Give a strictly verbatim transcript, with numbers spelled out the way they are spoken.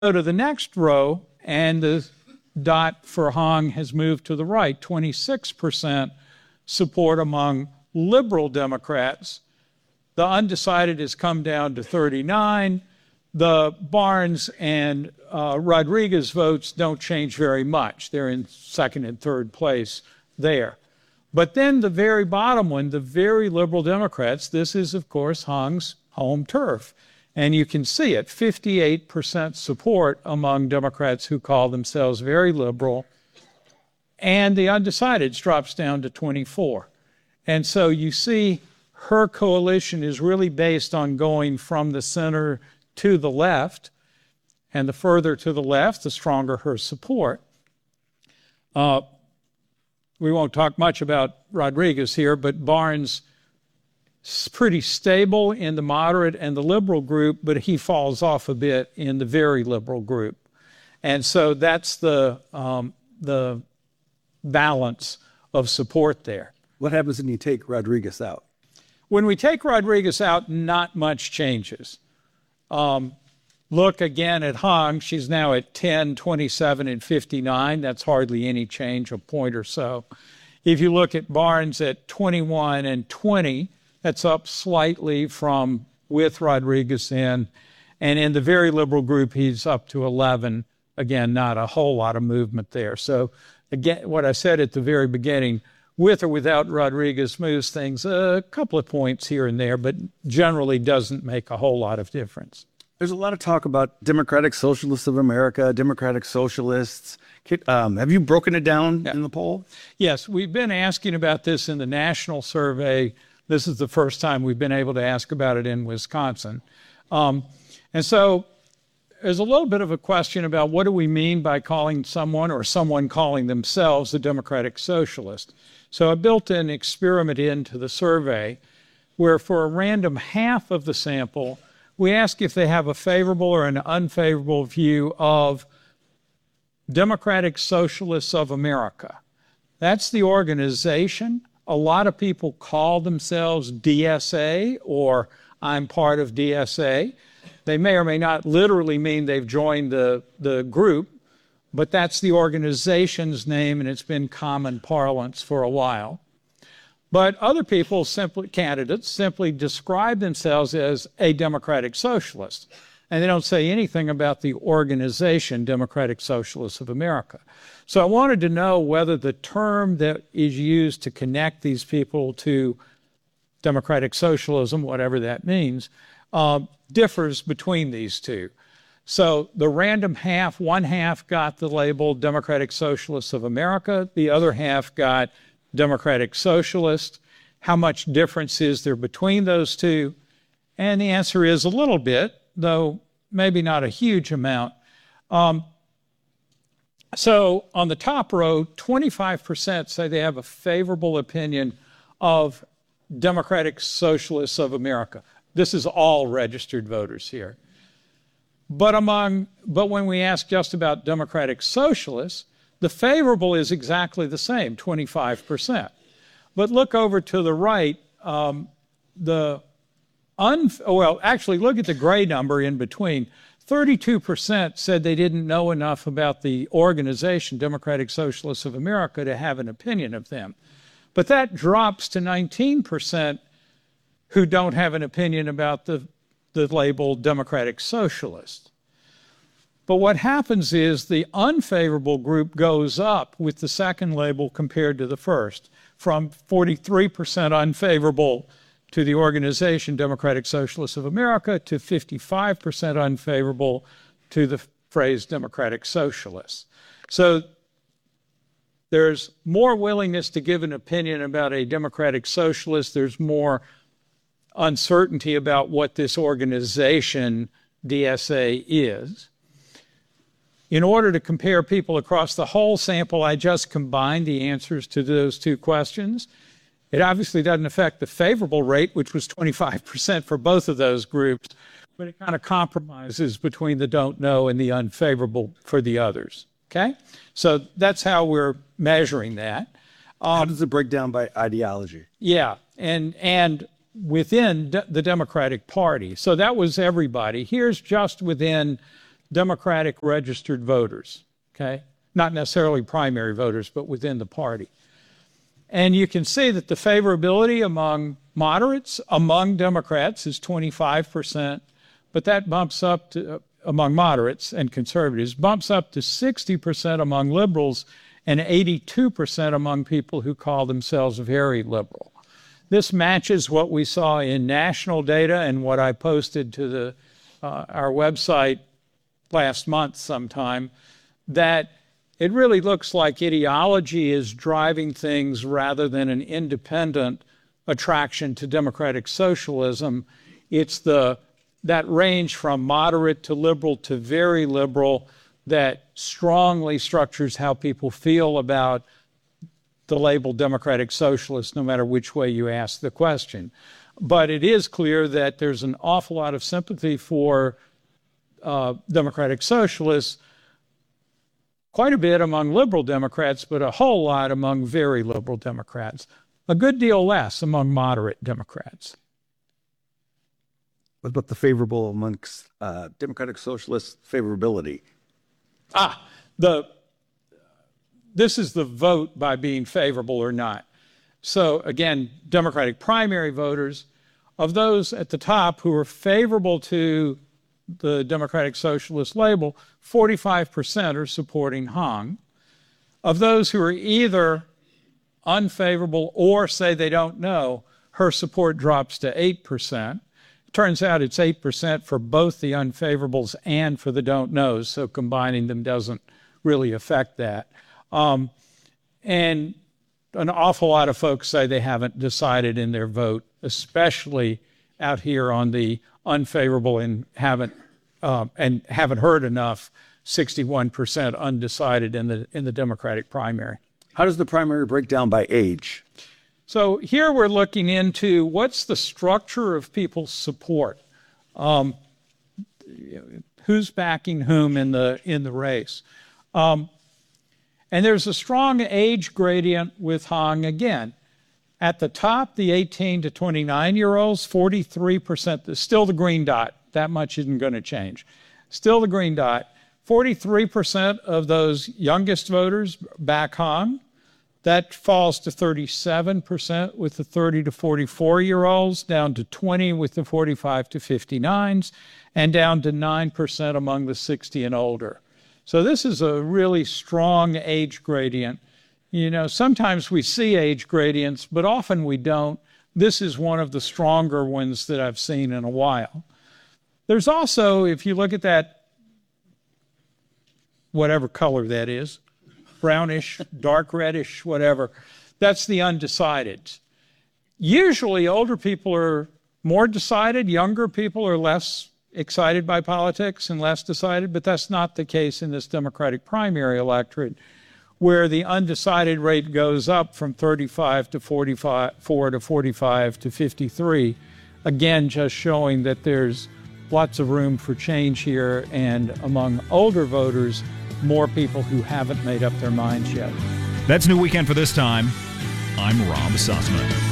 Go to the next row, and the dot for Hong has moved to the right, twenty-six percent support among liberal Democrats. The undecided has come down to thirty-nine. The Barnes and uh, Rodriguez votes don't change very much. They're in second and third place there. But then the very bottom one, the very liberal Democrats, this is, of course, Hong's home turf. And you can see it, fifty-eight percent support among Democrats who call themselves very liberal. And the undecided drops down to twenty-four. And so you see her coalition is really based on going from the center to the left. And the further to the left, the stronger her support. Uh, we won't talk much about Rodriguez here, but Barnes is pretty stable in the moderate and the liberal group, but he falls off a bit in the very liberal group. And so that's the, um, the balance of support there. What happens when you take Rodriguez out? When we take Rodriguez out, not much changes. Um, look again at Hong. She's now at ten, twenty-seven, and fifty-nine. That's hardly any change, a point or so. If you look at Barnes at twenty-one and twenty, that's up slightly from with Rodriguez in. And in the very liberal group, he's up to eleven. Again, not a whole lot of movement there. So again, what I said at the very beginning, with or without Rodriguez moves things a couple of points here and there, but generally doesn't make a whole lot of difference. There's a lot of talk about Democratic Socialists of America, Democratic Socialists. Um, have you broken it down yeah. in the poll? Yes, we've been asking about this in the national survey. This is the first time we've been able to ask about it in Wisconsin. Um, and so there's a little bit of a question about what do we mean by calling someone or someone calling themselves a Democratic Socialist. So I built an experiment into the survey where for a random half of the sample, we ask if they have a favorable or an unfavorable view of Democratic Socialists of America. That's the organization. A lot of people call themselves D S A or I'm part of D S A. They may or may not literally mean they've joined the, the group, but that's the organization's name, and it's been common parlance for a while. But other people, simply candidates, simply describe themselves as a Democratic Socialist, and they don't say anything about the organization Democratic Socialists of America. So I wanted to know whether the term that is used to connect these people to Democratic Socialism, whatever that means, uh, differs between these two. So the random half, one half got the label Democratic Socialists of America. The other half got Democratic Socialist. How much difference is there between those two? And the answer is a little bit, though maybe not a huge amount. Um, so on the top row, twenty-five percent say they have a favorable opinion of Democratic Socialists of America. This is all registered voters here. But among, but when we ask just about Democratic Socialists, the favorable is exactly the same, twenty-five percent. But look over to the right, um, the un, well, actually look at the gray number in between. thirty-two percent said they didn't know enough about the organization, Democratic Socialists of America, to have an opinion of them. But that drops to nineteen percent who don't have an opinion about the the label Democratic Socialist. But what happens is the unfavorable group goes up with the second label compared to the first, from forty-three percent unfavorable to the organization Democratic Socialists of America to fifty-five percent unfavorable to the phrase Democratic Socialists. So there's more willingness to give an opinion about a Democratic Socialist. There's more uncertainty about what this organization, D S A, is. In order to compare people across the whole sample, I just combined the answers to those two questions. It obviously doesn't affect the favorable rate, which was twenty-five percent for both of those groups, but it kind of compromises between the don't know and the unfavorable for the others. Okay? So that's how we're measuring that. Um, how does it break down by ideology? Yeah, and and within de the Democratic Party. So that was everybody. Here's just within Democratic registered voters, okay? Not necessarily primary voters, but within the party. And you can see that the favorability among moderates, among Democrats, is twenty-five percent, but that bumps up to, uh, among moderates and conservatives, bumps up to sixty percent among liberals and eighty-two percent among people who call themselves very liberal. This matches what we saw in national data and what I posted to the, uh, our website last month sometime, that it really looks like ideology is driving things rather than an independent attraction to democratic socialism. It's the that range from moderate to liberal to very liberal that strongly structures how people feel about the label democratic socialist, no matter which way you ask the question. But it is clear that there's an awful lot of sympathy for uh, democratic socialists, quite a bit among liberal Democrats, but a whole lot among very liberal Democrats. A good deal less among moderate Democrats. What about the favorable amongst uh, Democratic Socialists favorability? Ah, the this is the vote by being favorable or not. So again, Democratic primary voters, of those at the top who are favorable to the Democratic Socialist label, forty-five percent are supporting Hong. Of those who are either unfavorable or say they don't know, her support drops to eight percent. Turns out it's eight percent for both the unfavorables and for the don't knows, so combining them doesn't really affect that. Um, and an awful lot of folks say they haven't decided in their vote, especially out here on the unfavorable and haven't uh, and haven't heard enough. sixty-one percent undecided in the in the Democratic primary. How does the primary break down by age? So here we're looking into what's the structure of people's support. Um, who's backing whom in the in the race? Um, and there's a strong age gradient with Hong again. At the top, the eighteen to twenty-nine year olds, forty-three percent, still the green dot. That much isn't going to change. Still the green dot. forty-three percent of those youngest voters back Hong. That falls to thirty-seven percent with the thirty to forty-four year olds, down to twenty with the forty-five to fifty-nines, and down to nine percent among the sixty and older. So this is a really strong age gradient. You know, sometimes we see age gradients, but often we don't. This is one of the stronger ones that I've seen in a while. There's also, if you look at that, whatever color that is, brownish, dark reddish, whatever, that's the undecided. Usually older people are more decided, younger people are less excited by politics and less decided, but that's not the case in this Democratic primary electorate, where the undecided rate goes up from thirty-five to forty-five, four to forty-five to fifty-three. Again, just showing that there's lots of room for change here, and among older voters, more people who haven't made up their minds yet. That's New Weekend for this time. I'm Rob Sussman.